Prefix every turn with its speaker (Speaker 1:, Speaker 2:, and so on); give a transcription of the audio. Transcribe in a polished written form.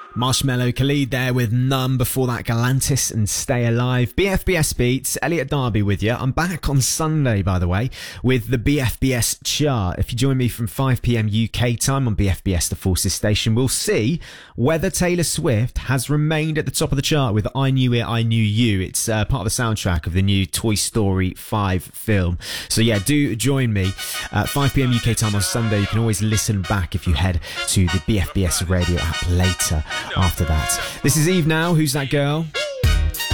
Speaker 1: Marshmello, Khalid there with Numb. Before that, Galantis and Stay Alive. BFBS Beats, Elliot Darby with you. I'm back on Sunday, by the way, with the BFBS chart. If you join me from 5pm UK time on BFBS The Forces station, we'll see whether Taylor Swift has remained at the top of the chart with I Knew It, I Knew You. It's part of the soundtrack of the new Toy Story 5 film. So yeah, do join me at 5pm UK time on Sunday. You can always listen back if you head to the BFBS radio app later after that. This is Eve now. Who's that girl?